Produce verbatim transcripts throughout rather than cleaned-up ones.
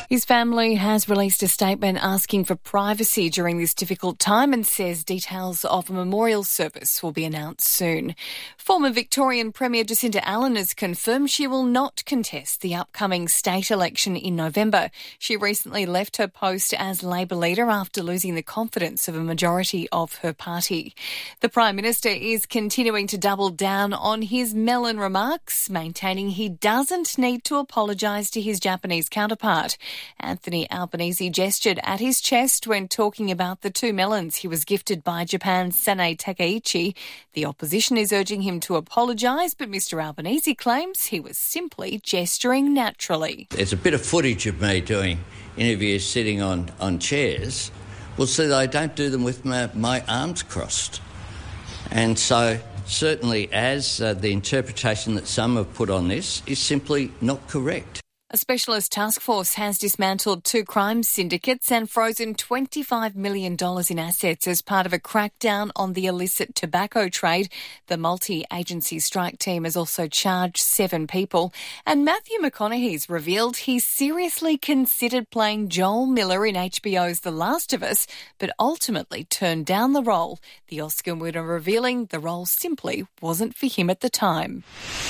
His family has released a statement asking for privacy during this difficult time and says details of a memorial service will be announced soon. Former Victorian Premier Jacinta Allen has confirmed she will not contest the upcoming state election in November. She recently left her post as Labor leader after losing the confidence of a majority of her party. The Prime Minister is continuing to double down on his melon remarks, maintaining he doesn't need to apologise to his Japanese counterpart. Anthony Albanese gestured at his chest when talking about the two melons he was gifted by Japan's Sanae Takaichi. The opposition is urging him to apologise, but Mr Albanese claims he was simply gesturing naturally. There's a bit of footage of me doing interviews sitting on, on chairs. Well, see, I don't do them with my, my arms crossed. And so certainly as uh, the interpretation that some have put on this is simply not correct. A specialist task force has dismantled two crime syndicates and frozen twenty-five million dollars in assets as part of a crackdown on the illicit tobacco trade. The multi-agency strike team has also charged seven people. And Matthew McConaughey's revealed he seriously considered playing Joel Miller in H B O's The Last of Us, but ultimately turned down the role. The Oscar winner revealing the role simply wasn't for him at the time.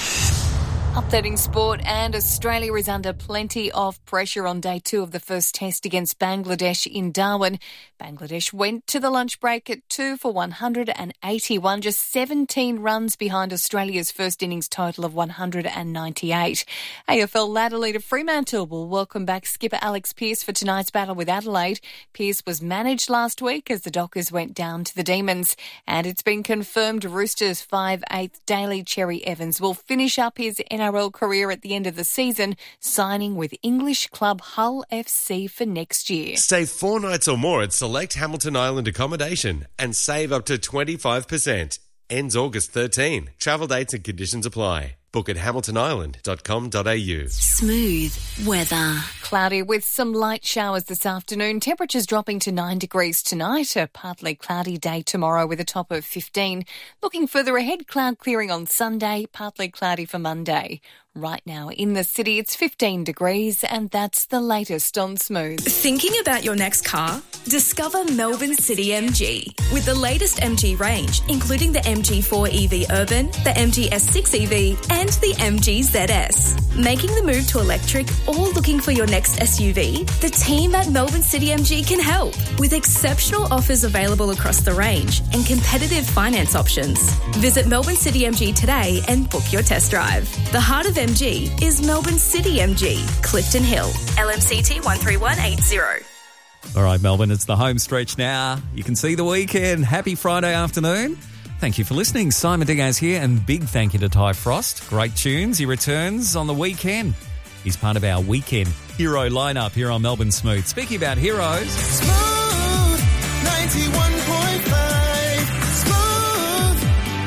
Updating sport, and Australia is under plenty of pressure on day two of the first test against Bangladesh in Darwin. Bangladesh went to the lunch break at two for one hundred eighty-one, just seventeen runs behind Australia's first innings total of one hundred ninety-eight. A F L ladder leader Fremantle will welcome back skipper Alex Pearce for tonight's battle with Adelaide. Pearce was managed last week as the Dockers went down to the Demons, and it's been confirmed Roosters five eighth Daly Cherry Evans will finish up his N R L career at the end of the season, signing with English club Hull F C for next year. Stay four nights or more at select Hamilton Island accommodation and save up to twenty-five percent. Ends August thirteenth. Travel dates and conditions apply. Book at hamilton island dot com dot a u. Smooth weather. Cloudy with some light showers this afternoon. Temperatures dropping to nine degrees tonight. A partly cloudy day tomorrow with a top of fifteen. Looking further ahead, cloud clearing on Sunday, partly cloudy for Monday. Right now in the city, it's fifteen degrees, and that's the latest on Smooth. Thinking about your next car? Discover Melbourne City M G. With the latest M G range, including the M G four E V Urban, the M G S six E V, and the M G Z S. Making the move to electric or looking for your next S U V? The team at Melbourne City M G can help. With exceptional offers available across the range and competitive finance options. Visit Melbourne City M G today and book your test drive. The heart of M G is Melbourne City M G, Clifton Hill. L M C T one three one eight zero. All right, Melbourne, it's the home stretch now. You can see the weekend. Happy Friday afternoon. Thank you for listening. Simon Diaz here, and big thank you to Ty Frost. Great tunes. He returns on the weekend. He's part of our weekend hero lineup here on Melbourne Smooth. Speaking about heroes... Smooth ninety-one point five. Smooth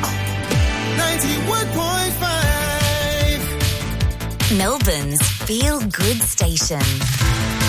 ninety-one point five. Melbourne's feel-good station.